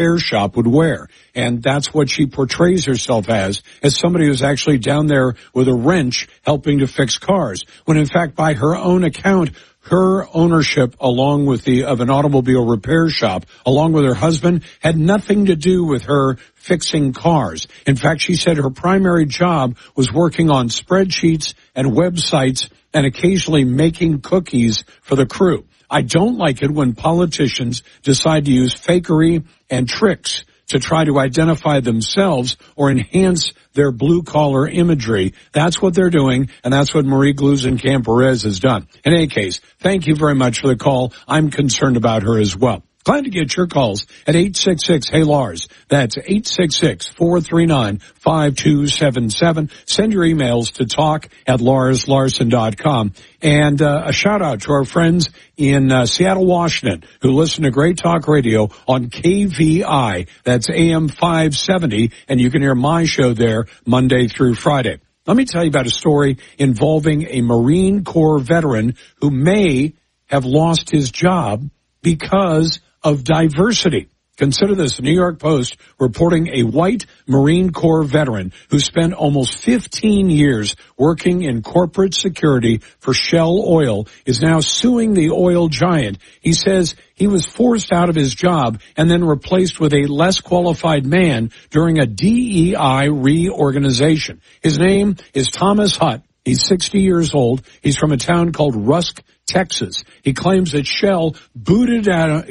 repair shop would wear. And that's what she portrays herself as somebody who's actually down there with a wrench helping to fix cars. When in fact, by her own account, her ownership along with of an automobile repair shop, along with her husband, had nothing to do with her fixing cars. In fact, she said her primary job was working on spreadsheets and websites and occasionally making cookies for the crew. I don't like it when politicians decide to use fakery and tricks to try to identify themselves or enhance their blue-collar imagery. That's what they're doing, and that's what Marie Gluesenkamp-Perez has done. In any case, thank you very much for the call. I'm concerned about her as well. Glad to get your calls at 866-HEY-LARS. That's 866-439-5277. Send your emails to talk@LarsLarson.com. And a shout-out to our friends in Seattle, Washington, who listen to Great Talk Radio on KVI. That's AM 570, and you can hear my show there Monday through Friday. Let me tell you about a story involving a Marine Corps veteran who may have lost his job because of diversity. Consider this, the New York Post reporting a white Marine Corps veteran who spent almost 15 years working in corporate security for Shell Oil is now suing the oil giant. He says he was forced out of his job and then replaced with a less qualified man during a DEI reorganization. His name is Thomas Hutt. He's 60 years old. He's from a town called Rusk, Texas. He claims that Shell booted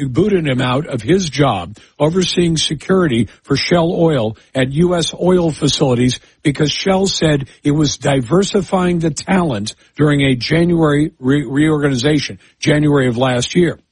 him out of his job overseeing security for Shell Oil at U.S. oil facilities because Shell said it was diversifying the talent during a January reorganization, January of last year.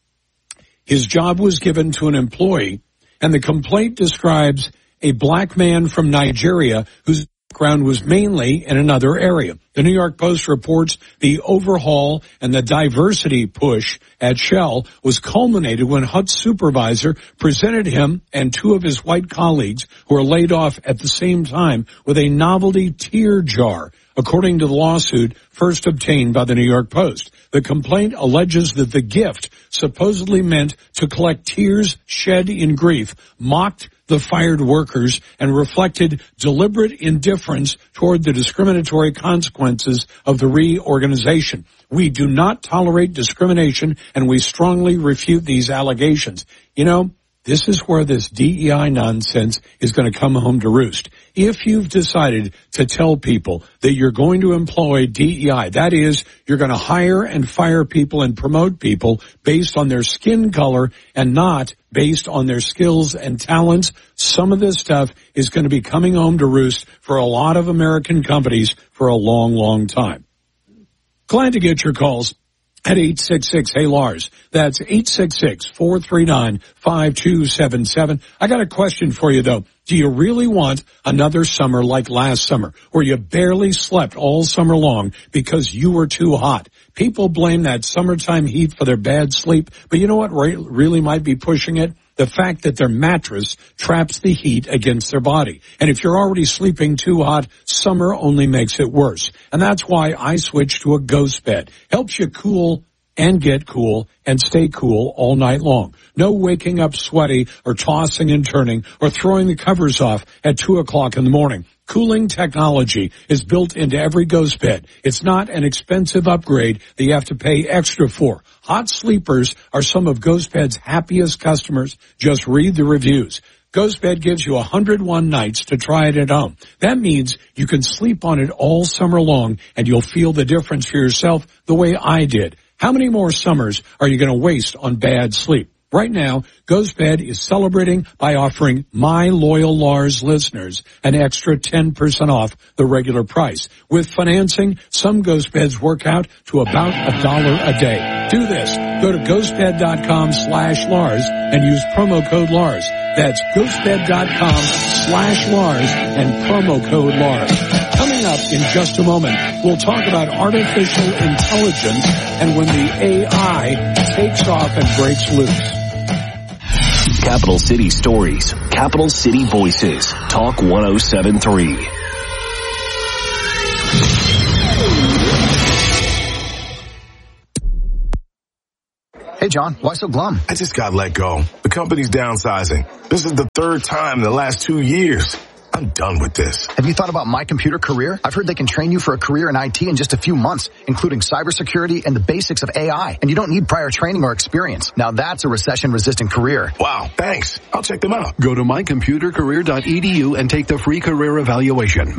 His job was given to an employee, and the complaint describes a black man from Nigeria whose background was mainly in another area. The New York Post reports the overhaul and the diversity push at Shell was culminated when Hutt's supervisor presented him and two of his white colleagues who were laid off at the same time with a novelty tear jar, according to the lawsuit first obtained by the New York Post. The complaint alleges that the gift, supposedly meant to collect tears shed in grief, mocked the fired workers and reflected deliberate indifference toward the discriminatory consequences of the reorganization. We do not tolerate discrimination, and we strongly refute these allegations. You know, this is where this DEI nonsense is going to come home to roost. If you've decided to tell people that you're going to employ DEI, that is, you're going to hire and fire people and promote people based on their skin color and not based on their skills and talents, some of this stuff is going to be coming home to roost for a lot of American companies for a long, long time. Glad to get your calls at 866-HEY-LARS. That's 866-439-5277. I got a question for you, though. Do you really want another summer like last summer, where you barely slept all summer long because you were too hot? People blame that summertime heat for their bad sleep, but you know what really might be pushing it? The fact that their mattress traps the heat against their body. And if you're already sleeping too hot, summer only makes it worse. And that's why I switched to a Ghost Bed. Helps you cool and get cool and stay cool all night long. No waking up sweaty or tossing and turning or throwing the covers off at 2 o'clock in the morning. Cooling technology is built into every Ghost Bed. It's not an expensive upgrade that you have to pay extra for. Hot sleepers are some of Ghost Bed's happiest customers. Just read the reviews. Ghost Bed gives you 101 nights to try it at home. That means you can sleep on it all summer long, and you'll feel the difference for yourself the way I did. How many more summers are you going to waste on bad sleep? Right now, Ghost Bed is celebrating by offering my loyal Lars listeners an extra 10% off the regular price. With financing, some Ghost Beds work out to about $1 a day. Do this. Go to ghostbed.com/Lars and use promo code Lars. That's ghostbed.com/Lars and promo code Lars. Coming up in just a moment, we'll talk about artificial intelligence and when the AI takes off and breaks loose. Capital City Stories, Capital City Voices, Talk 107.3. Hey, Hey, John, why so glum? I just got let go. The company's downsizing. This is the third time in the last 2 years. I'm done with this. Have you thought about My Computer Career? I've heard they can train you for a career in IT in just a few months, including cybersecurity and the basics of AI. And you don't need prior training or experience. Now that's a recession-resistant career. Wow, thanks. I'll check them out. Go to mycomputercareer.edu and take the free career evaluation.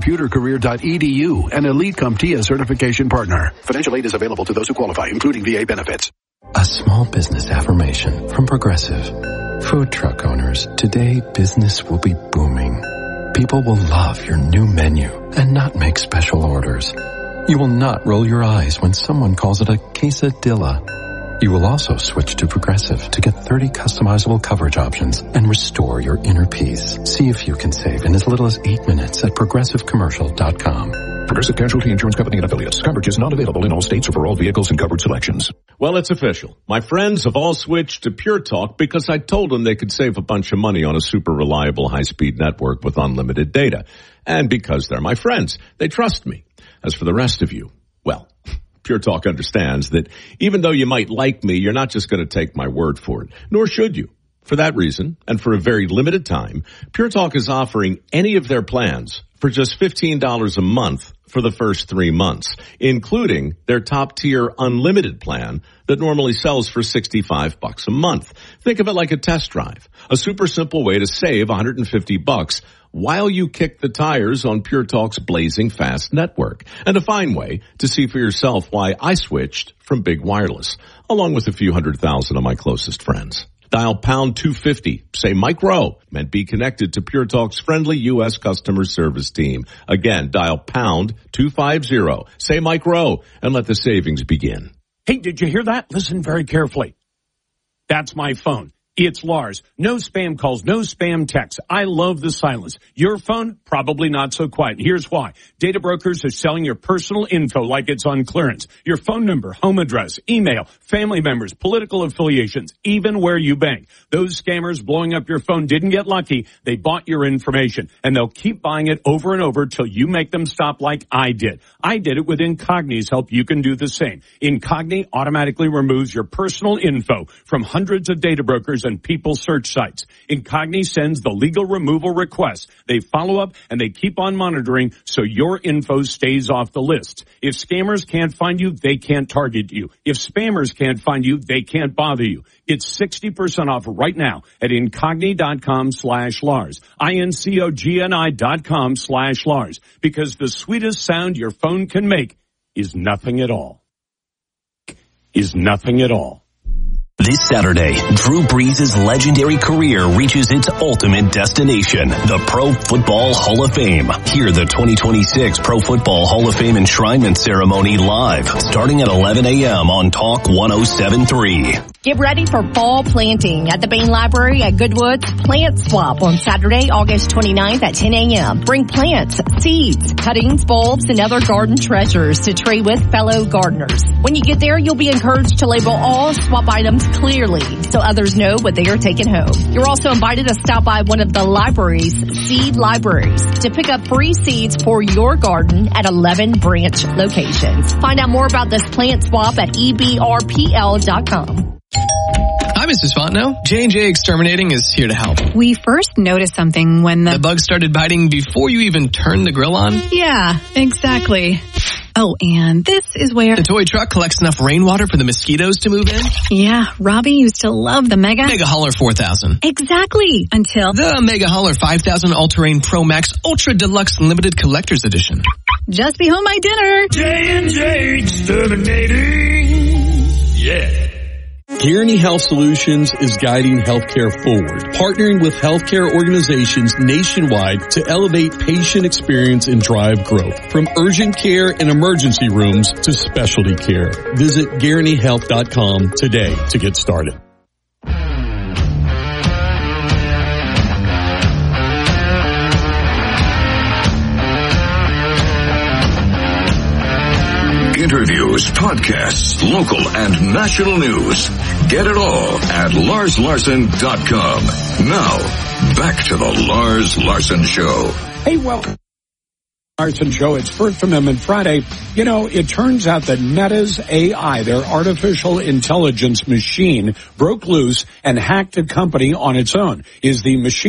mycomputercareer.edu, an Elite CompTIA certification partner. Financial aid is available to those who qualify, including VA benefits. A small business affirmation from Progressive. Food truck owners, today business will be booming. People will love your new menu and not make special orders. You will not roll your eyes when someone calls it a quesadilla. You will also switch to Progressive to get 30 customizable coverage options and restore your inner peace. See if you can save in as little as 8 minutes at progressivecommercial.com. Progressive Casualty Insurance Company and Affiliates. Coverage is not available in all states or for all vehicles and covered selections. Well, it's official. My friends have all switched to Pure Talk because I told them they could save a bunch of money on a super reliable high-speed network with unlimited data. And because they're my friends, they trust me. As for the rest of you, well, Pure Talk understands that even though you might like me, you're not just going to take my word for it, nor should you. For that reason, and for a very limited time, Pure Talk is offering any of their plans for just $15 a month for the first 3 months, including their top-tier unlimited plan that normally sells for $65 a month. Think of it like a test drive, a super simple way to save $150 while you kick the tires on Pure Talk's blazing fast network, and a fine way to see for yourself why I switched from big wireless, along with a few 100,000 of my closest friends. Dial pound 250, say Mike Rowe, and be connected to Pure Talk's friendly U.S. customer service team. Again, dial pound 250, say Mike Rowe, and let the savings begin. Hey, did you hear that? Listen very carefully. That's my phone. It's Lars. No spam calls, no spam texts. I love the silence. Your phone, probably not so quiet. Here's why. Data brokers are selling your personal info like it's on clearance. Your phone number, home address, email, family members, political affiliations, even where you bank. Those scammers blowing up your phone didn't get lucky. They bought your information, and they'll keep buying it over and over till you make them stop like I did. I did it with Incogni's help. You can do the same. Incogni automatically removes your personal info from hundreds of data brokers and people search sites. Incogni sends the legal removal request. They follow up and they keep on monitoring so your info stays off the list. If scammers can't find you, they can't target you. If spammers can't find you, they can't bother you. Get 60% off right now at Incogni.com/Lars. INCOGNI.com/Lars. Because the sweetest sound your phone can make is nothing at all. Is nothing at all. This Saturday, Drew Brees' legendary career reaches its ultimate destination, the Pro Football Hall of Fame. Hear the 2026 Pro Football Hall of Fame enshrinement ceremony live, starting at 11 a.m. on Talk 107.3. Get ready for fall planting at the Bain Library at Goodwood's Plant Swap on Saturday, August 29th at 10 a.m. Bring plants, seeds, cuttings, bulbs, and other garden treasures to trade with fellow gardeners. When you get there, you'll be encouraged to label all swap items clearly so others know what they are taking home. You're also invited to stop by one of the library's seed libraries to pick up free seeds for your garden at 11 branch locations. Find out more about this plant swap at ebrpl.com. Hi, Mrs. Fontenot. J&J Exterminating is here to help. We first noticed something when the bug started biting before you even turned the grill on? Yeah, exactly. Oh, and this is where the toy truck collects enough rainwater for the mosquitoes to move in? Yeah, Robbie used to love the Mega Hauler 4000. Exactly, until the Mega Hauler 5000 All-Terrain Pro Max Ultra Deluxe Limited Collector's Edition. Just be home by dinner. J&J Exterminating. Yeah. Guaranty Health Solutions is guiding healthcare forward, partnering with healthcare organizations nationwide to elevate patient experience and drive growth. From urgent care and emergency rooms to specialty care. Visit GuarantyHealth.com today to get started. Interviews, podcasts, local and national news. Get it all at LarsLarson.com. Now, back to the Lars Larson Show. Hey, welcome. Larson Show. It's First Amendment Friday. You know, it turns out that Meta's AI, their artificial intelligence machine, broke loose and hacked a company on its own. Is the machine